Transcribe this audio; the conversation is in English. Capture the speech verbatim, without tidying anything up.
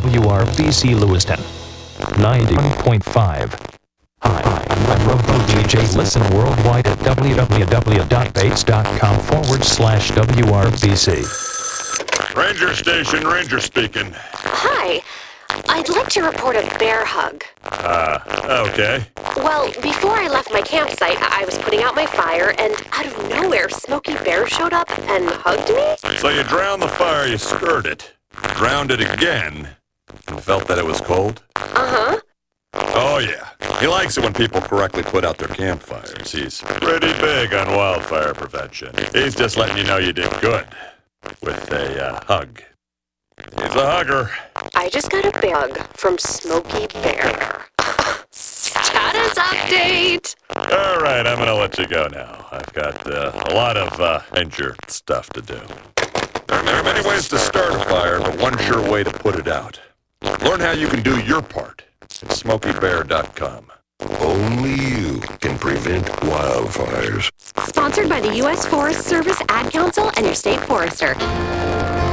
W R B C Lewiston. ninety-one point five. Hi, I'm Robo D J. Listen worldwide at www.bates.com forward slash WRBC. Ranger Station, Ranger speaking. Hi. I'd like to report a bear hug. Uh, okay. Well, before I left my campsite, I was putting out my fire, and out of nowhere, Smokey Bear showed up and hugged me. So you drowned the fire, you stirred it, drowned it again, and felt that it was cold? Uh-huh. Oh, yeah. He likes it when people correctly put out their campfires. He's pretty big on wildfire prevention. He's just letting you know you did good with a uh, hug. He's a hugger. I just got a bear hug from Smokey Bear. Status update! All right, I'm going to let you go now. I've got uh, a lot of uh, injured stuff to do. There are many ways to start a fire, but one sure way to put it out. Learn how you can do your part at smokey bear dot com. Only you can prevent wildfires. Sponsored by the U S Forest Service Ad Council and your state forester.